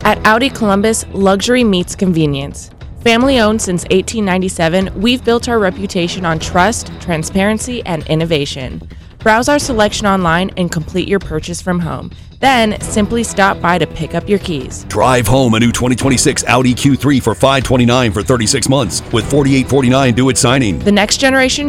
At Audi Columbus, luxury meets convenience. Family owned since 1897, we've built our reputation on trust, transparency, and innovation. Browse our selection online and complete your purchase from home. Then simply stop by to pick up your keys. Drive home a new 2026 Audi Q3 for $529 for 36 months with $48.49 due at signing. The next generation